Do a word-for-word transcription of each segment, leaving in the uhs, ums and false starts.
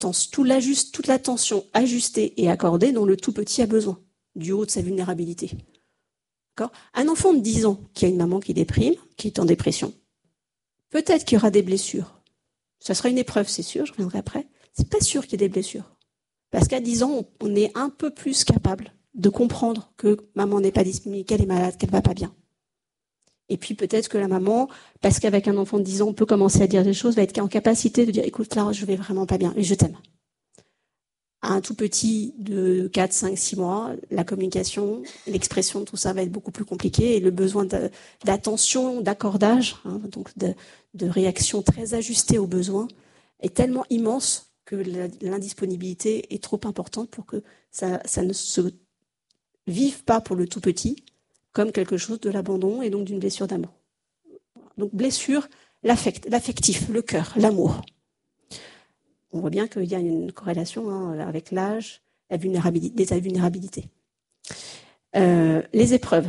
tout l'ajuste, toute l'attention ajustée et accordée dont le tout petit a besoin, du haut de sa vulnérabilité. D'accord ? Un enfant de dix ans qui a une maman qui déprime, qui est en dépression, peut-être qu'il y aura des blessures. Ça sera une épreuve, c'est sûr, je reviendrai après. C'est pas sûr qu'il y ait des blessures. Parce qu'à dix ans, on est un peu plus capable de comprendre que maman n'est pas disponible, qu'elle est malade, qu'elle va pas bien. Et puis peut-être que la maman, parce qu'avec un enfant de dix ans, on peut commencer à dire des choses, va être en capacité de dire, écoute, là, je vais vraiment pas bien, et je t'aime. À un tout petit de quatre, cinq, six mois, la communication, l'expression, tout ça va être beaucoup plus compliqué, et le besoin de, d'attention, d'accordage, hein, donc de, de réaction très ajustée aux besoins, est tellement immense que l'indisponibilité est trop importante pour que ça, ça ne se vive pas pour le tout petit comme quelque chose de l'abandon et donc d'une blessure d'amour. Donc blessure, l'affect, l'affectif, le cœur, l'amour. On voit bien qu'il y a une corrélation hein, avec l'âge, la vulnérabilité, l'état de vulnérabilité. Euh, les épreuves.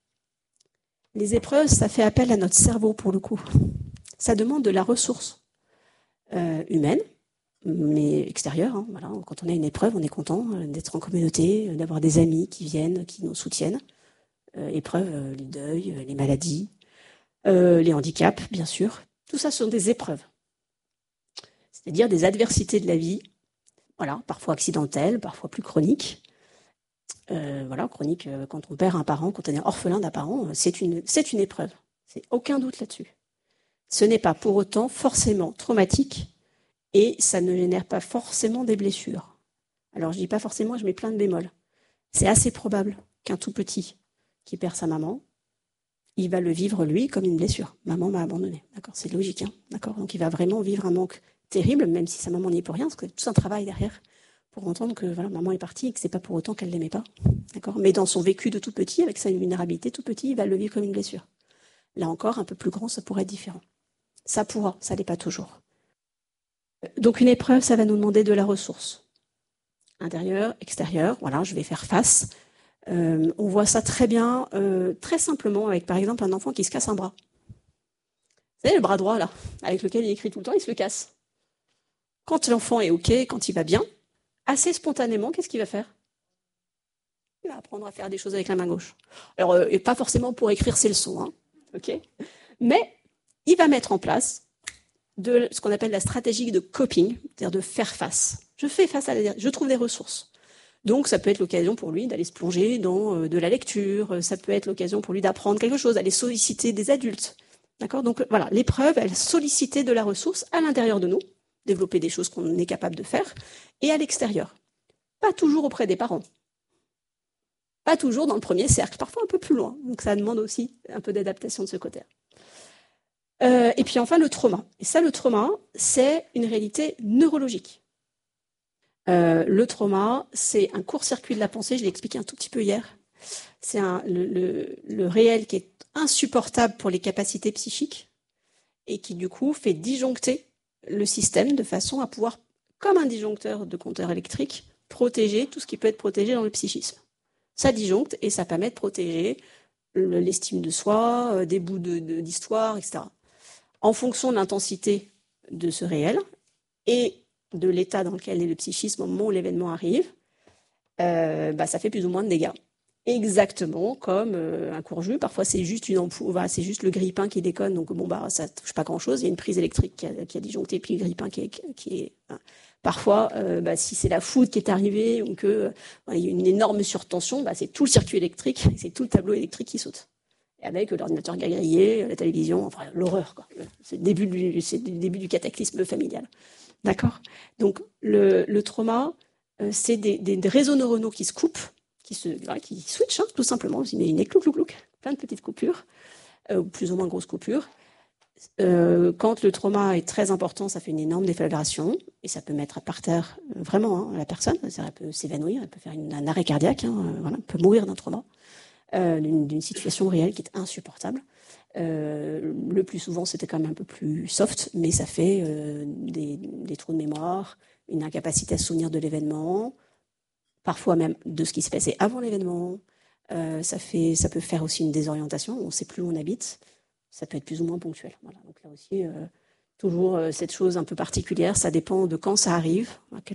Les épreuves, ça fait appel à notre cerveau pour le coup. Ça demande de la ressource euh, humaine, mais extérieure. Hein, voilà. Quand on a une épreuve, on est content d'être en communauté, d'avoir des amis qui viennent, qui nous soutiennent. Euh, épreuves, euh, les deuils, euh, les maladies, euh, les handicaps, bien sûr. Tout ça sont des épreuves. C'est-à-dire des adversités de la vie, voilà, parfois accidentelles, parfois plus chroniques. Euh, voilà, chronique, euh, quand on perd un parent, quand on est orphelin d'un parent, c'est une, c'est une épreuve. C'est aucun doute là-dessus. Ce n'est pas pour autant forcément traumatique et ça ne génère pas forcément des blessures. Alors je dis pas forcément, je mets plein de bémols. C'est assez probable qu'un tout petit qui perd sa maman, il va le vivre lui comme une blessure. Maman m'a abandonné, d'accord, c'est logique, hein, d'accord. Donc il va vraiment vivre un manque terrible, même si sa maman n'y est pour rien, parce que tout un travail derrière pour entendre que voilà, maman est partie et que c'est pas pour autant qu'elle l'aimait pas, d'accord. Mais dans son vécu de tout petit, avec sa vulnérabilité, tout petit, il va le vivre comme une blessure. Là encore, un peu plus grand, ça pourrait être différent. Ça pourra, ça l'est pas toujours. Donc une épreuve, ça va nous demander de la ressource, intérieure, extérieure. Voilà, je vais faire face. Euh, on voit ça très bien, euh, très simplement, avec par exemple un enfant qui se casse un bras. Vous savez, le bras droit, là, avec lequel il écrit tout le temps, il se le casse. Quand l'enfant est OK, quand il va bien, assez spontanément, qu'est-ce qu'il va faire ? Il va apprendre à faire des choses avec la main gauche. Alors, euh, et pas forcément pour écrire ses leçons, hein, OK ? Mais il va mettre en place de ce qu'on appelle la stratégie de coping, c'est-à-dire de faire face. Je fais face à la... Je trouve des ressources. Donc, ça peut être l'occasion pour lui d'aller se plonger dans euh, de la lecture, ça peut être l'occasion pour lui d'apprendre quelque chose, d'aller solliciter des adultes. D'accord ? Donc, voilà, l'épreuve, elle sollicite de la ressource à l'intérieur de nous, développer des choses qu'on est capable de faire, et à l'extérieur. Pas toujours auprès des parents. Pas toujours dans le premier cercle, parfois un peu plus loin. Donc, ça demande aussi un peu d'adaptation de ce côté. Euh, et puis enfin, le trauma. Et ça, le trauma, c'est une réalité neurologique. Euh, le trauma, c'est un court-circuit de la pensée, je l'ai expliqué un tout petit peu hier. C'est un, le, le, le réel qui est insupportable pour les capacités psychiques et qui du coup fait disjoncter le système de façon à pouvoir, comme un disjoncteur de compteur électrique, protéger tout ce qui peut être protégé dans le psychisme. Ça disjoncte et ça permet de protéger le, l'estime de soi, euh, des bouts de, de, d'histoire, et cetera. En fonction de l'intensité de ce réel et de l'état dans lequel est le psychisme au moment où l'événement arrive, euh, bah, ça fait plus ou moins de dégâts. Exactement comme euh, un court-jus. Parfois, c'est juste une ampoule, voilà, c'est juste le grille-pain qui déconne, donc bon, bah, ça touche pas grand-chose. Il y a une prise électrique qui a, qui a disjoncté, puis le grille-pain qui est... Qui est hein. Parfois, euh, bah, si c'est la foudre qui est arrivée ou qu'il euh, y a une énorme surtension, bah, c'est tout le circuit électrique, c'est tout le tableau électrique qui saute. Et avec l'ordinateur grillé, la télévision, enfin l'horreur, quoi. C'est le début du, c'est le début du cataclysme familial. D'accord ? Donc, le, le trauma, euh, c'est des, des, des réseaux neuronaux qui se coupent, qui, se, voilà, qui switchent, hein, tout simplement. Vous imaginez, clouc, clouc, clouc, plein de petites coupures, euh, plus ou moins grosses coupures. Euh, quand le trauma est très important, ça fait une énorme déflagration, et ça peut mettre par terre, euh, vraiment, hein, la personne. Elle peut s'évanouir, elle peut faire une, un arrêt cardiaque, hein, euh, voilà, elle peut mourir d'un trauma, euh, d'une, d'une situation réelle qui est insupportable. Euh, le plus souvent, c'était quand même un peu plus soft, mais ça fait euh, des, des trous de mémoire, une incapacité à se souvenir de l'événement, parfois même de ce qui s'est passé avant l'événement. Euh, ça fait, ça peut faire aussi une désorientation, on ne sait plus où on habite. Ça peut être plus ou moins ponctuel. Voilà. Donc là aussi, euh, Toujours euh, cette chose un peu particulière, ça dépend de quand ça arrive, à quel